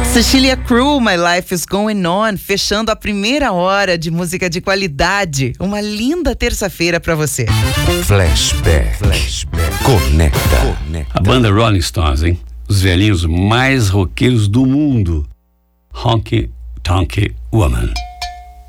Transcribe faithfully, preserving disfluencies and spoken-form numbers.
Cecilia Crew, My Life is Going On, fechando a primeira hora de música de qualidade. Uma linda terça-feira pra você. Flashback. Flashback. Conecta. Conecta. A banda Rolling Stones, hein? Os velhinhos mais roqueiros do mundo. Honky Tonk Woman.